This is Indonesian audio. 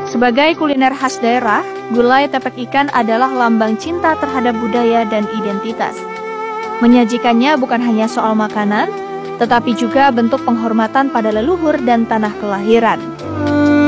Sebagai kuliner khas daerah, gulai tepek ikan adalah lambang cinta terhadap budaya dan identitas. Menyajikannya bukan hanya soal makanan, tetapi juga bentuk penghormatan pada leluhur dan tanah kelahiran.